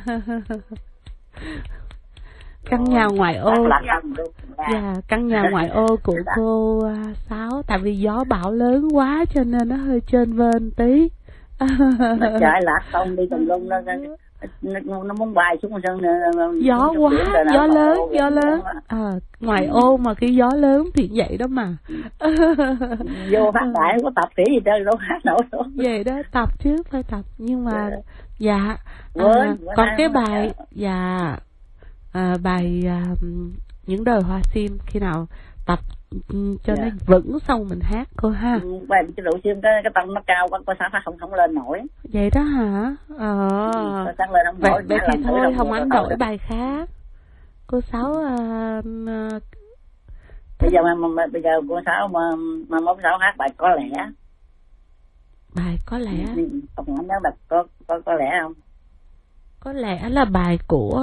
Căn nhà ngoại ô. Dạ, căn nhà ngoại ô của cô Sáu, tại vì gió bão lớn quá cho nên nó hơi chênh vênh tí. Nó chạy lạc không đi tùm lum, nó muốn bay xuống sân. Gió quá, gió lớn. Ngoài ô mà cái gió lớn thì vậy đó mà. Vô hát đại không có tập kỹ gì đâu, đâu hát nổi đâu. Vậy đó, tập chứ, phải tập. Nhưng mà dạ còn cái bài bài những đời hoa sim khi nào tập cho nó vững xong mình hát cô ha. Bài cái độ sim cái tông nó cao quá, sao không lên nổi. Vậy đó hả? Vậy thì thôi không anh đổi bài khác. Cô Sáu bây giờ cô Sáu mà mốt Sáu hát bài có lẽ. Bài có lẽ. Không nhớ bài có lẽ không? Có lẽ là bài của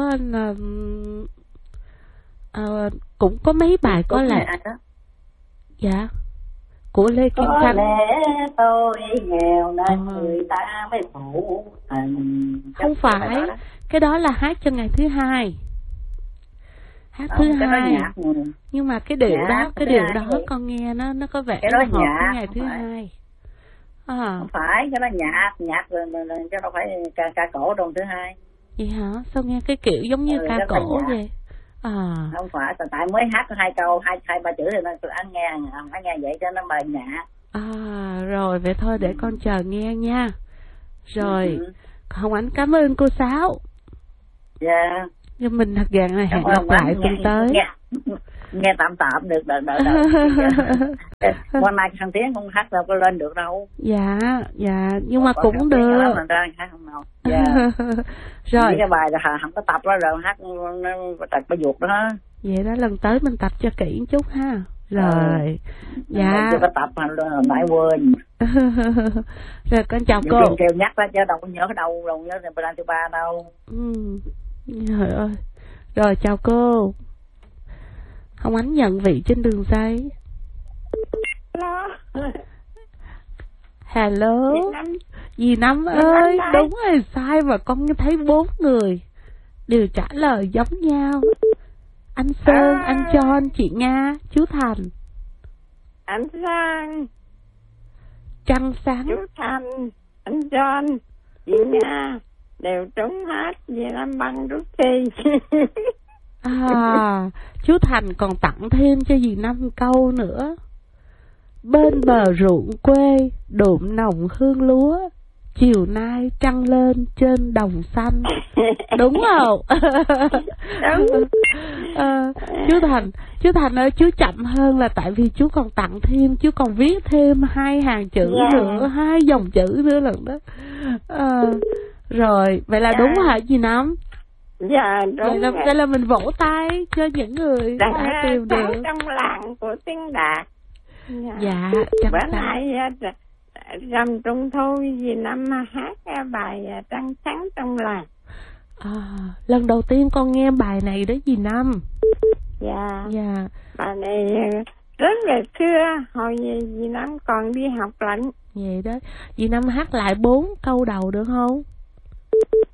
cũng có mấy bài có lẽ. Dạ. Của Lê Kim Khanh. Có lẽ tôi nghèo nên người ta mới phụ tình. Không phải, cái đó là hát cho ngày thứ hai. Hát thứ hai. Nhưng mà cái điệu đó con nghe nó có vẻ nó hợp với ngày thứ hai. Không phải, cái đó nhạc rồi chứ đâu phải ca cổ trong thứ hai. Vậy hả? Sao nghe cái kiểu giống như ca cổ vậy? Không phải, tại mới hát hai câu, hai ba chữ thì anh nghe vậy cho nó bài nhạc. Rồi vậy thôi để con chờ nghe nha. Rồi Hồng Ánh cảm ơn cô Sáu. Dạ. Nhưng mình thật gần này hẹn gặp lại tuần tới. Nghe tạm được đợi. Qua mai thằng Tiến không hát đâu có lên được đâu. Dạ, nhưng mà cũng được. Hát không nào. Dạ. Rồi cái bài là không có tập đó rồi hát tập bài ruột đó. Vậy đó lần tới mình tập cho kỹ một chút ha. Rồi. Dạ. Chưa có tập mà lại quên. Rồi con chào cô. Kêu nhắc ra chứ đâu có nhớ đâu nhớ là thứ ba đâu. Trời ơi. Rồi chào cô. Hồng Ánh nhận vị trên đường dây. Hello. Dì Năm ơi, đúng rồi, sai mà con thấy 4 người đều trả lời giống nhau. Anh Sơn, anh John, chị Nga, chú Thành. Anh Sơn, Trăng Sáng, chú Thành, anh John, chị Nga đều trúng hết vì làm băng rút thi. Chú Thành còn tặng thêm cho dì Năm câu nữa. Bên bờ ruộng quê đượm nồng hương lúa, chiều nay trăng lên trên đồng xanh. Đúng không? Đúng. Chú Thành ơi, chú chậm hơn là tại vì chú còn tặng thêm, chú còn viết thêm 2 hàng chữ nữa, 2 dòng chữ nữa lần đó. Rồi vậy là đúng hả dì Năm? Dạ đúng. Vậy là mình vỗ tay cho những người đã tìm được. Trong làng của Tiến Đạt. Dạ, bữa nay rằm trung thu gì năm hát bài Trăng Sáng trong làng. Lần đầu tiên con nghe bài này đó dì Năm. Dạ. Dạ. Bài này rất là xưa, hồi dì Năm còn đi học lận. Vậy đó, dì Năm hát lại 4 câu đầu được không?